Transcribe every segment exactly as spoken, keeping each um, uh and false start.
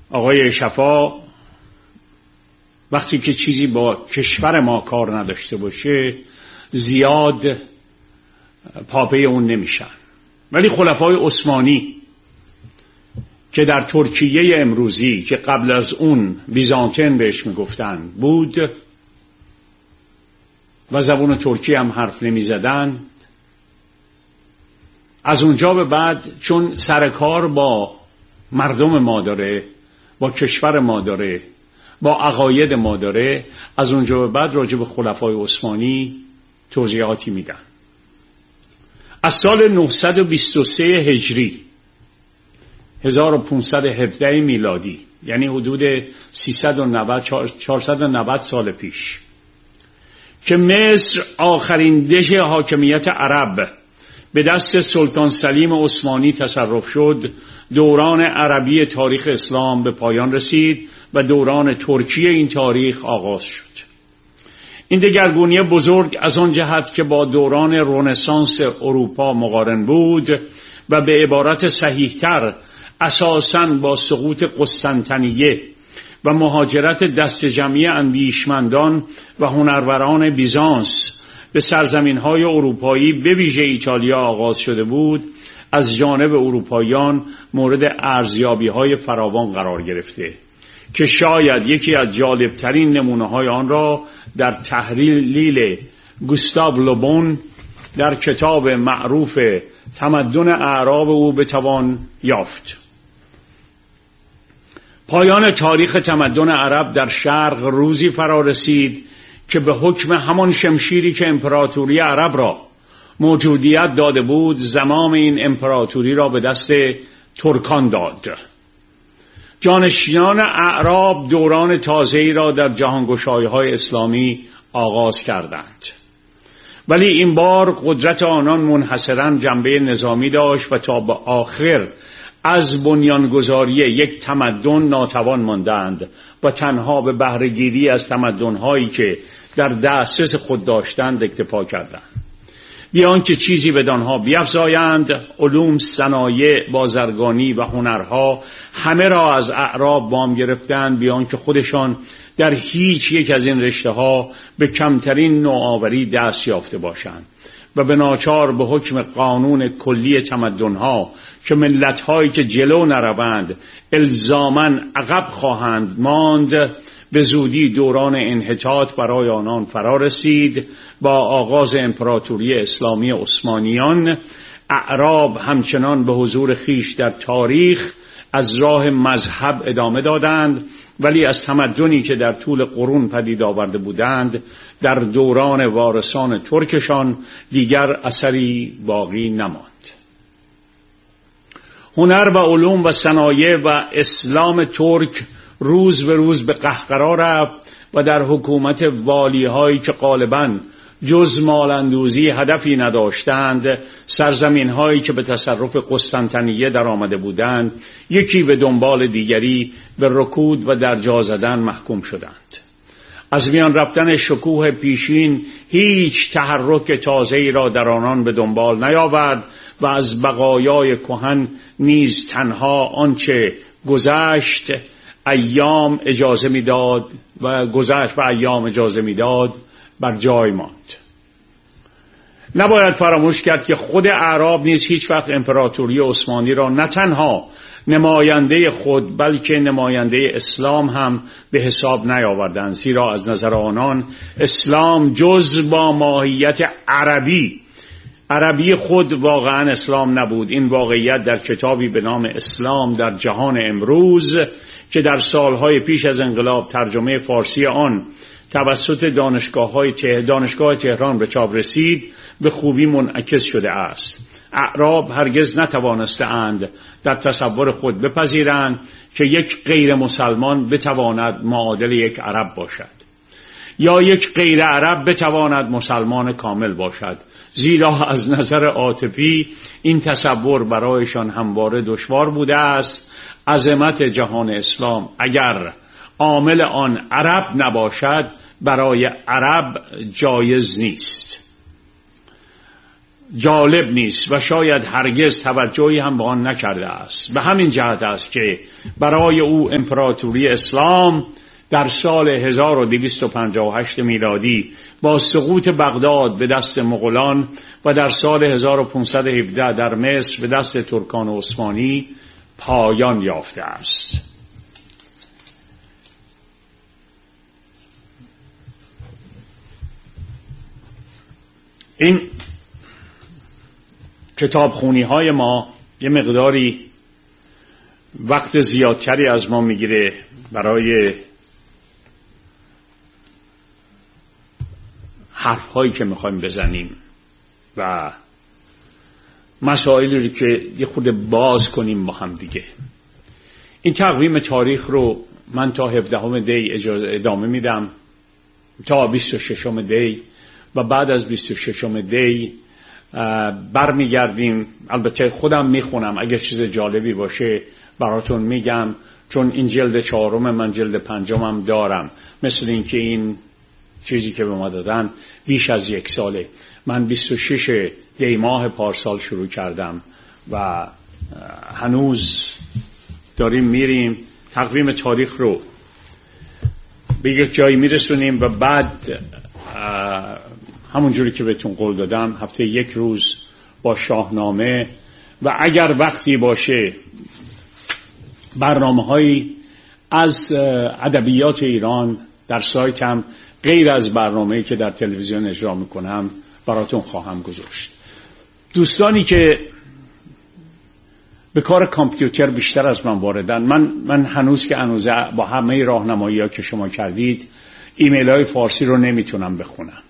آقای شفا وقتی که چیزی با کشور ما کار نداشته باشه زیاد پاپه اون نمیشن، ولی خلفای عثمانی که در ترکیه امروزی که قبل از اون بیزانتین بهش میگفتن بود و زبان ترکی هم حرف نمیزدن، از اونجا به بعد چون سرکار با مردم ما داره، با کشور ما داره، با عقاید ما داره، از اونجا به بعد راجع به خلفای عثمانی توضیحاتی میدن. از سال نهصد و بیست و سه هجری هزار و پانصد و هفده میلادی، یعنی حدود سیصد و نود چهارصد و نود سال پیش، که مصر آخرین دژ حاکمیت عرب به دست سلطان سلیم عثمانی تصرف شد، دوران عربی تاریخ اسلام به پایان رسید و دوران ترکی این تاریخ آغاز شد. این دگرگونی بزرگ از آن جهت که با دوران رنسانس اروپا مقارن بود و به عبارت صحیح‌تر اساساً با سقوط قسطنطنیه و مهاجرت دست جمعی اندیشمندان و هنروران بیزانس به سرزمین‌های اروپایی به ویژه ایتالیا آغاز شده بود، از جانب اروپاییان مورد ارزیابی‌های فراوان قرار گرفته که شاید یکی از جالبترین نمونه‌های آن را در تحلیل گوستاو لوبون در کتاب معروف تمدن اعراب او بتوان یافت. پایان تاریخ تمدن عرب در شرق روزی فرا رسید که به حکم همان شمشیری که امپراتوری عرب را موجودیت داده بود، زمام این امپراتوری را به دست ترکان داد. جانشینان اعراب دوران تازه‌ای را در جهانگشایی‌های اسلامی آغاز کردند، ولی این بار قدرت آنان منحصراً جنبه نظامی داشت و تا به آخر از بنیانگذاری یک تمدن ناتوان ماندند و تنها به بهره‌گیری از تمدن‌هایی که در دسترس خود داشتند اکتفا کردند. بیان که چیزی بدانها بیفزایند، علوم، صنایع، بازرگانی و هنرها همه را از اعراب وام گرفتند، بیان که خودشان در هیچ یک از این رشته ها به کمترین نوآوری دست یافته باشند و به ناچار به حکم قانون کلی تمدنها که ملت‌هایی که جلو نروند الزاماً عقب خواهند ماند، به زودی دوران انحطاط برای آنان فرا رسید. با آغاز امپراتوری اسلامی عثمانیان، اعراب همچنان به حضور خیش در تاریخ از راه مذهب ادامه دادند، ولی از تمدنی که در طول قرون پدید آورده بودند در دوران وارثان ترکشان دیگر اثری باقی نماند. هنر و علوم و صنایع و اسلام ترک روز به روز به قهقرا رفت و در حکومت والی‌هایی که غالباً جز مال‌اندوزی هدفی نداشتند، سرزمین‌هایی که به تصرف قسطنطنیه در آمده بودند یکی به دنبال دیگری به رکود و در جا زدن محکوم شدند. از میان رفتن شکوه پیشین هیچ تحرک تازه‌ای را در آنان به دنبال نیاورد و از بقایای کهن نیز تنها آنچه گذشت ایام اجازه میداد و گذشت و ایام اجازه میداد بر جای ماند. نباید فراموش کرد که خود اعراب نیز هیچ وقت امپراتوری عثمانی را نه تنها نماینده خود بلکه نماینده اسلام هم به حساب نیاوردند، زیرا از نظر آنان اسلام جز با ماهیت عربی عربی خود واقعا اسلام نبود. این واقعیت در کتابی به نام اسلام در جهان امروز که در سالهای پیش از انقلاب ترجمه فارسی آن توسط دانشگاه‌های ته... دانشگاه تهران به چاپ رسید به خوبی منعکس شده است. اعراب هرگز نتوانستند در تصور خود بپذیرند که یک غیر مسلمان بتواند معادل یک عرب باشد یا یک غیر عرب بتواند مسلمان کامل باشد، زیرا از نظر عاطفی این تصور برایشان همواره دشوار بوده است. عظمت جهان اسلام اگر عامل آن عرب نباشد برای عرب جایز نیست. جالب نیست و شاید هرگز توجهی هم به آن نکرده است. به همین جهت است که برای او امپراتوری اسلام در سال هزار و دویست و پنجاه و هشت میلادی با سقوط بغداد به دست مغولان و در سال هزار و پانصد و هفده در مصر به دست ترکان و عثمانی پایان یافته است. این کتابخونی های ما یه مقداری وقت زیادتری از ما میگیره برای حرف هایی که میخوایم بزنیم و مسائلی رو که یه خود باز کنیم با هم دیگه. این تقویم تاریخ رو من تا هفدهم دی ادامه میدم تا بیست و ششم دی و بعد از بیست و ششم دی برمیگردیم. البته خودم میخونم، اگر چیز جالبی باشه براتون میگم، چون این جلد چهارم من جلد پنجمم دارم. مثل این که این چیزی که به ما دادن بیش از یک ساله. من بیست و شش دی ماه پارسال شروع کردم و هنوز داریم میریم. تقویم تاریخ رو به یک جایی میرسونیم و بعد همون جوری که بهتون قول دادم هفته یک روز با شاهنامه و اگر وقتی باشه برنامه‌هایی از ادبیات ایران در سایتم غیر از برنامه‌ای که در تلویزیون اجرا میکنم براتون خواهم گذاشت. دوستانی که به کار کامپیوتر بیشتر از من واردن، من من هنوز که هنوز با همه راهنمایی‌ها که شما کردید ایمیل‌های فارسی رو نمیتونم بخونم.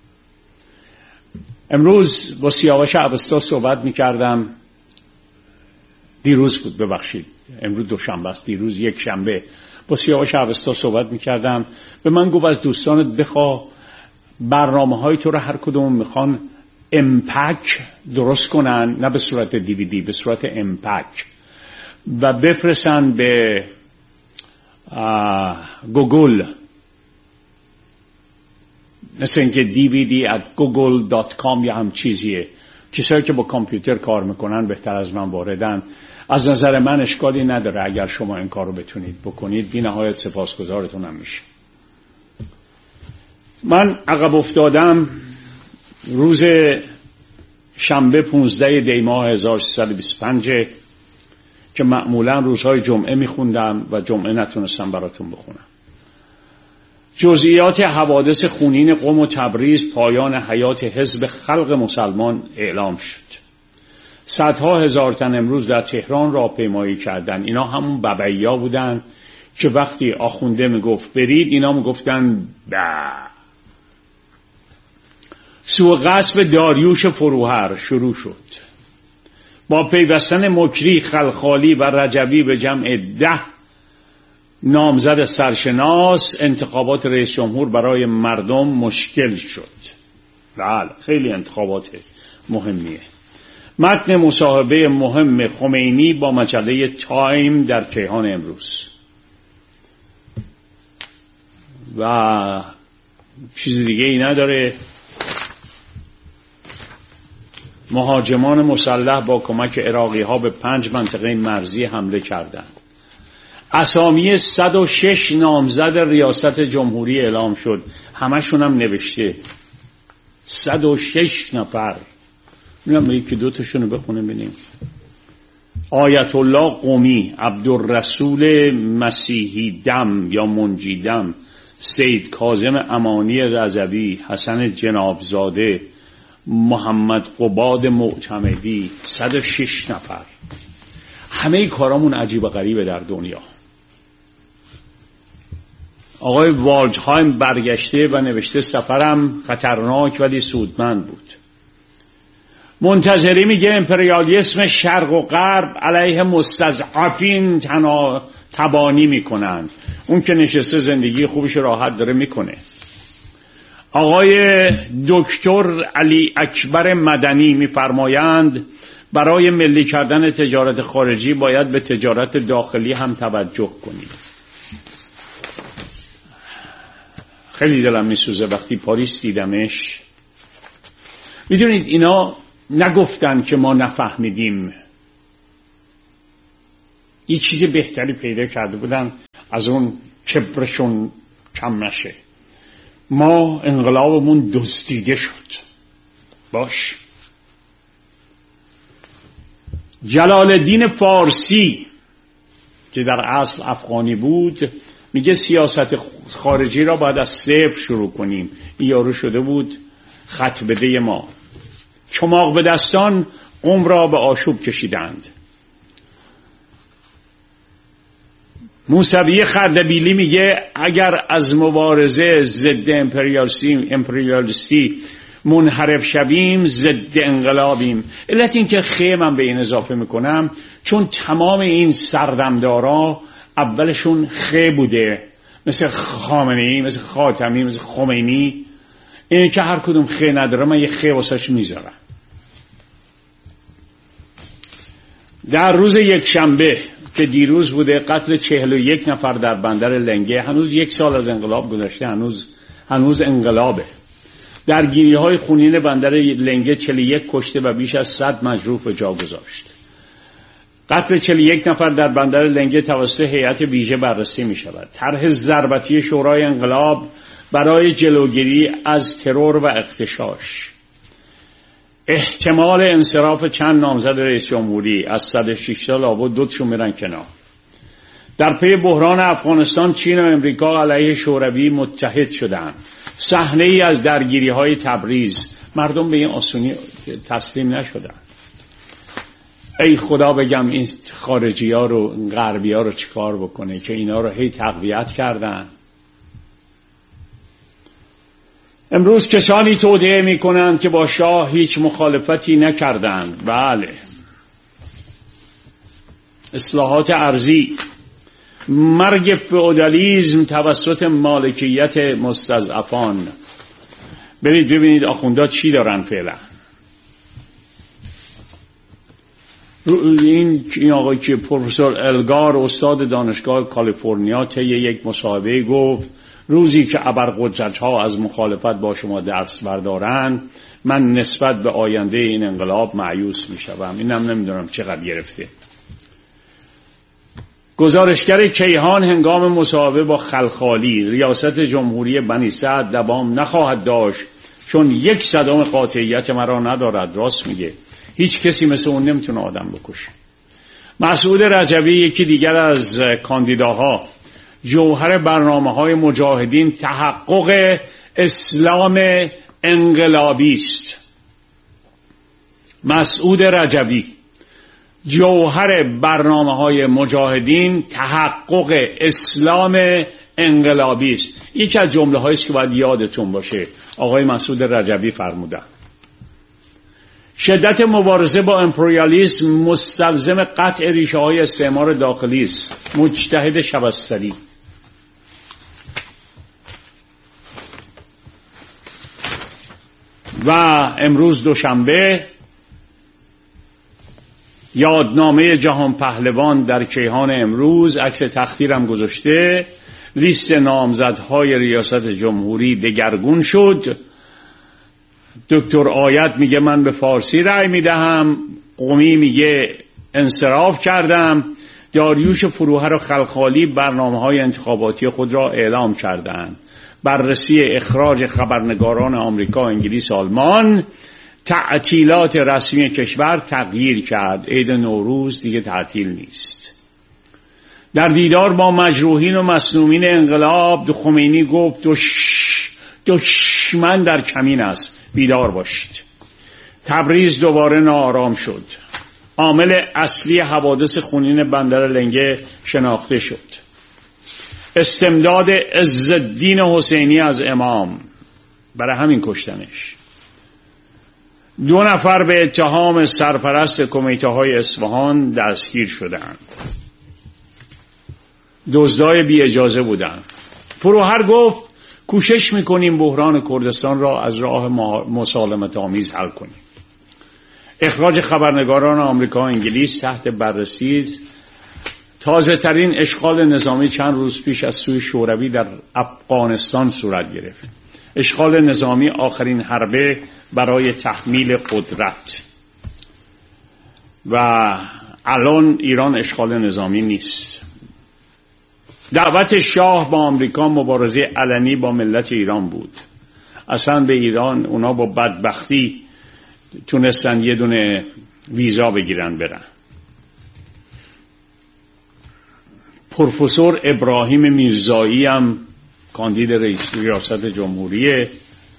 امروز با سیاوش اوستا صحبت میکردم، دیروز بود ببخشید، امروز دوشنبه است، دیروز یک شنبه با سیاوش اوستا صحبت میکردم. به من گفت از دوستانت بخوا برنامه های تو رو هر کدوم میخوان امپک درست کنن، نه به صورت دیویدی، به صورت امپک و بفرستن به گوگل، مثل اینکه دی وی دی ات گوگل دات کام یا هم چیزیه. کسایی که با کامپیوتر کار میکنن بهتر از من واردن. از نظر من اشکالی نداره اگر شما این کار رو بتونید بکنید، بی نهایت سپاسگزارتونم میشه. من عقب افتادم روز شنبه پانزده دی ماه هزار و سیصد و بیست و پنج که معمولا روزهای جمعه میخوندم و جمعه نتونستم براتون بخونم. جزئیات حوادث خونین قم و تبریز، پایان حیات حزب خلق مسلمان اعلام شد. صدها هزار تن امروز در تهران راهپیمایی کردند. اینا همون ببعیا بودن که وقتی آخونده میگفت برید، اینا میگفتن با. سوء قصب داریوش فروهر شروع شد. با پیوستن مکری، خلخالی و رجبی به جمع ده نامزد سرشناس، انتخابات رئیس جمهور برای مردم مشکل شد. بله، خیلی انتخابات مهمیه. متن مصاحبه مهم خمینی با مجله تایم در کیهان امروز و چیز دیگه ای نداره. مهاجمان مسلح با کمک عراقی ها به پنج منطقه مرزی حمله کردند. اسامی صد و شش نامزد ریاست جمهوری اعلام شد. همشون هم نوشته صد و شش نفر. میرم یکی دو تاشونو بخونه ببینیم. آیت الله قمی، عبدالرسول مسیحی دم یا منجی دم، سید کاظم امانی رضوی، حسن جنابزاده، محمد قباد معتمدی، صد و شش نفر. همه کارامون عجیب و غریبه در دنیا. آقای والدهایم برگشته و نوشته سفرم خطرناک ولی سودمند بود. منتظری میگه امپریالیسم شرق و غرب علیه مستضعفین تنا تبانی میکنن. اون که نشسته زندگی خوبش راحت داره میکنه. آقای دکتر علی اکبر مدنی میفرمایند برای ملی کردن تجارت خارجی باید به تجارت داخلی هم توجه کنیم. خیلی دلم میسوزه وقتی پاریس دیدمش. میدونید اینا نگفتن که ما نفهمیدیم، یه چیز بهتری پیدا کرده بودن از اون کبرشون کم نشه. ما انقلابمون دزدیده شد. باش. جلال الدین فارسی که در اصل افغانی بود میگه سیاست خارجی را باید از صفر شروع کنیم. این یارو شده بود خط بده ما. چماق به دستان قوم را به آشوب کشیدند. موسوی خردبیلی میگه اگر از مبارزه ضد امپریالیستی امپریالیستی منحرف شویم ضد انقلابیم. علت این که خیلی من به این اضافه میکنم چون تمام این سردمدارا اولشون خی بوده، مثل خامنه‌ای، مثل خاتمی، مثل خمینی. اینه که هر کدوم خی نداره من یه خی واسش میذارم. در روز یک شنبه که دیروز بوده قتل چهل و یک نفر در بندر لنگه. هنوز یک سال از انقلاب گذشته، هنوز هنوز انقلابه. درگیری های خونین بندر لنگه چهل و یک کشته و بیش از صد مجروح به جا گذاشت. قتل چهل و یک نفر در بندر لنگه توسط هیئت ویژه بررسی می شود. طرح ضربتی شورای انقلاب برای جلوگیری از ترور و اغتشاش. احتمال انصراف چند نامزد رئیس جمهوری از صد و شش تا لابد دوتشون میرن کنار. در پی بحران افغانستان چین و امریکا علیه شوروی متحد شدند. صحنه ای از درگیری های تبریز. مردم به این آسونی تسلیم نشدن. ای خدا بگم این خارجی ها رو غربی ها رو چیکار بکنه که اینا رو هی تقویت کردن. امروز کسانی توطئه می کنند که با شاه هیچ مخالفتی نکردند. بله. اصلاحات ارضی، مرگ فئودالیسم توسط مالکیت مستضعفان. برید ببینید آخوندا چی دارن فعلا. این این آقای که پروفسور الگار استاد دانشگاه کالیفرنیا طی یک مصاحبه گفت روزی که ابرقدرت‌ها از مخالفت با شما درس بردارن من نسبت به آینده این انقلاب مایوس میشم. اینم نمیدونم چقدر گرفته. گزارشگر کیهان هنگام مصاحبه با خلخالی ریاست جمهوری بنی سعد دوام نخواهد داشت چون یک صدام قاطعیت مرا ندارد. راست میگه. هیچ کسی مثل اون نمیتونه آدم بکشه. مسعود رجبی یکی دیگر از کاندیداها جوهر برنامه‌های مجاهدین تحقق اسلام انقلابی است. مسعود رجبی جوهر برنامه‌های مجاهدین تحقق اسلام انقلابی است. یکی از جمله‌هایی است که باید یادتون باشه. آقای مسعود رجبی فرمودند شدت مبارزه با امپریالیسم مستلزم قطع ریشه‌های استعمار داخلی است. مجتهد شبستری. و امروز دوشنبه یادنامه جهان پهلوان در کیهان امروز عکس تختیرم گذاشته. لیست نامزدهای ریاست جمهوری دگرگون شد. دکتر آیت میگه من به فارسی رأی میدهم. قمی میگه انصراف کردم. داریوش فروهر و خلخالی برنامه‌های انتخاباتی خود را اعلام کردند. بررسی اخراج خبرنگاران آمریکا، انگلیس، آلمان. تعطیلات رسمی کشور تغییر کرد. عید نوروز دیگه تعطیل نیست. در دیدار با مجروحین و مصدومین انقلاب خمینی گفت دش دشمن در کمین است، بیدار باشید. تبریز دوباره ناآرام شد. عامل اصلی حوادث خونین بندر لنگه شناخته شد. استمداد عزالدین حسینی از امام، برای همین کشتنش. دو نفر به اتهام سرپرست کمیته های اصفهان دستگیر شدند. دزدای بی اجازه بودند. فروهر گفت کوشش میکنیم بحران کردستان را از راه مسالمت آمیز حل کنیم. اخراج خبرنگاران آمریکا و انگلیس تحت بررسی است. تازه ترین اشغال نظامی چند روز پیش از سوی شوروی در افغانستان صورت گرفت. اشغال نظامی آخرین حربه برای تحمیل قدرت. و الان ایران اشغال نظامی نیست. دعوت شاه با آمریکا مبارزه علنی با ملت ایران بود. اصلا به ایران اونا با بدبختی تونستن یه دونه ویزا بگیرن برن. پروفسور ابراهیم میرزایی هم کاندید رئیس ریاست جمهوریه.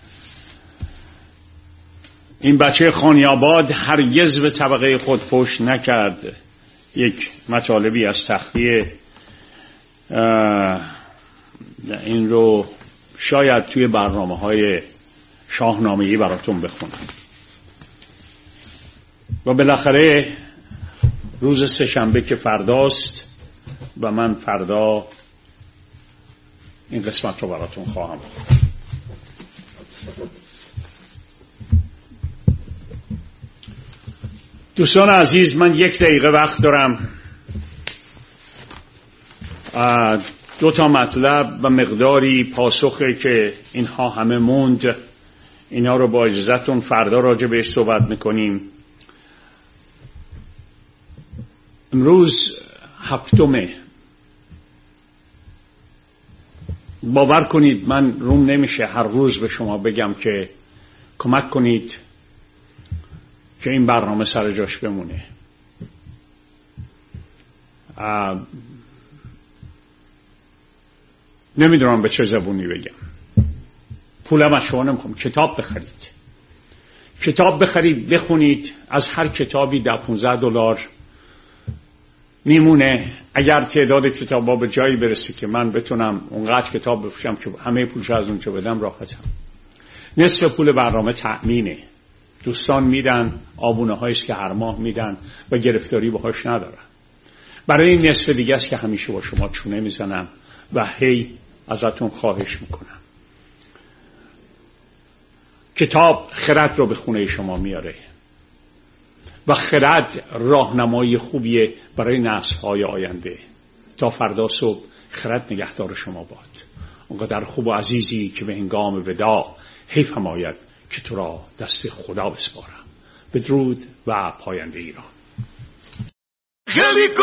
این بچه خانیاباد هرگز به طبقه خود پشت نکرد. یک مطالبی از تخلیه این رو شاید توی برنامه های شاهنامه‌ای براتون بخونم. و بالاخره روز سه‌شنبه که فرداست و من فردا این قسمت رو براتون خواهم خوند. دوستان عزیز، من یک دقیقه وقت دارم. دو تا مطلب و مقداری پاسخه که اینها همه موند، اینا رو با اجازهتون فردا راجع بهش صحبت میکنیم. امروز هفتمه. باور کنید من روم نمیشه هر روز به شما بگم که کمک کنید که این برنامه سر جاش بمونه. نمیدونم به چه زبونی بگم. پولم از شما نمیخوام. کتاب بخرید، کتاب بخرید بخونید. از هر کتابی ده پونزده دلار میمونه. اگر تعداد کتابا به جایی برسه که من بتونم اونقدر کتاب بفروشم که همه پولش از اونجا بدم، راحتم. نصف پول برنامه تأمینه. دوستان میدن، آبونه هاییست که هر ماه میدن و گرفتاری باهاش ندارن. برای این نصف دیگه است که همیشه با شما چونه میزنم و هی ازتون خواهش میکنم. کتاب خرد رو به خونه شما میاره و خرد راهنمایی خوبیه برای نسل‌های آینده. تا فردا صبح خرد نگهدار شما باد. اونقدر خوب و عزیزی که به هنگام وداع حیف هم آید که تو را دست خدا بسپارم. بدرود و پاینده ایران.